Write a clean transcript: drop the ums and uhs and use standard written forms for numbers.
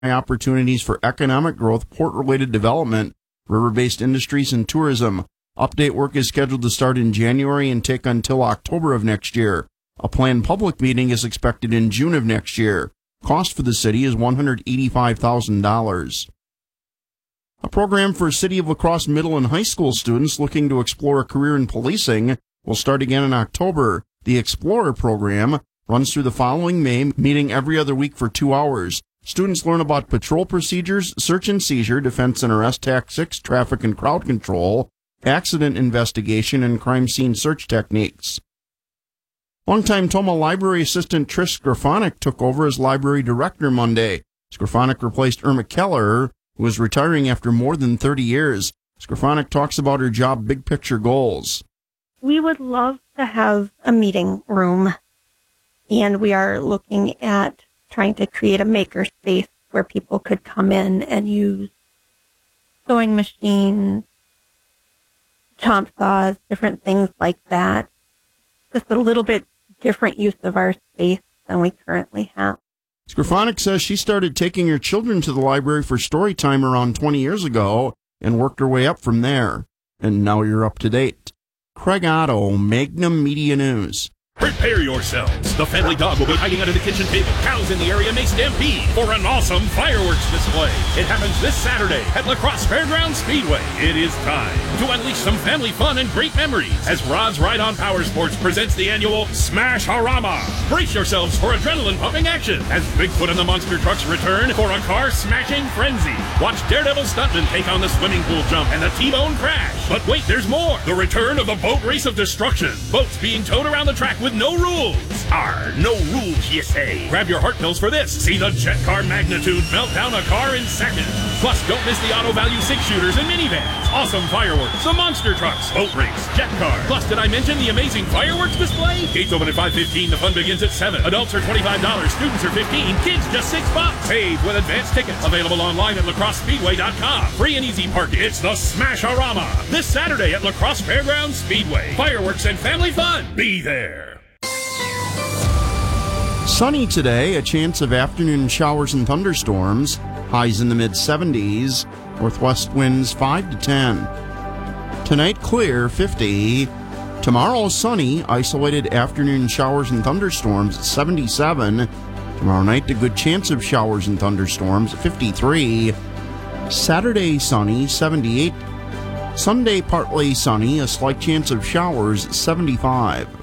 opportunities for economic growth, port-related development, river-based industries, and tourism. Update work is scheduled to start in January and take until October of next year. A planned public meeting is expected in June of next year. Cost for the city is $185,000. A program for City of La Crosse middle and high school students looking to explore a career in policing will start again in October. The Explorer program runs through the following May, meeting every other week for 2 hours. Students learn about patrol procedures, search and seizure, defense and arrest tactics, traffic and crowd control, accident investigation, and crime scene search techniques. Longtime Tomah Library Assistant Trish Skrafonic took over as library director Monday. Skrafonic replaced Irma Keller, who is retiring after more than 30 years. Skrafonic talks about her job big picture goals. We would love to have a meeting room, and we are looking at trying to create a maker space where people could come in and use sewing machines, chomp saws, different things like that. Just a little bit different use of our space than we currently have. Skrafonic says she started taking her children to the library for story time around 20 years ago and worked her way up from there. And now you're up to date. Craig Otto, Magnum Media News. Prepare yourselves. The family dog will be hiding under the kitchen table. Cows in the area may stampede for an awesome fireworks display. It happens this Saturday at La Crosse Fairgrounds Speedway. It is time to unleash some family fun and great memories as Rod's Ride on Power Sports presents the annual Smash-A-Rama. Brace yourselves for adrenaline-pumping action as Bigfoot and the monster trucks return for a car-smashing frenzy. Watch Daredevil stuntmen take on the swimming pool jump and the T-bone crash. But wait, there's more. The return of the Boat Race of Destruction. Boats being towed around the track with no rules. No rules, you say. Grab your heart pills for this. See the jet car magnitude melt down a car in seconds. Plus, don't miss the auto value 6-shooters and minivans. Awesome fireworks, the monster trucks, boat race, jet car. Plus, did I mention the amazing fireworks display? Gates open at 5:15. The fun begins at 7. Adults are $25. Students are $15. Kids just $6. Save with advanced tickets. Available online at lacrossespeedway.com. Free and easy parking. It's the Smash-A-Rama. This Saturday at La Crosse Fairgrounds Speedway. Fireworks and family fun. Be there. Sunny today, a chance of afternoon showers and thunderstorms, highs in the mid-70s, northwest winds 5 to 10. Tonight, clear, 50. Tomorrow, sunny, isolated afternoon showers and thunderstorms, 77. Tomorrow night, a good chance of showers and thunderstorms, 53. Saturday, sunny, 78. Sunday, partly sunny, a slight chance of showers, 75.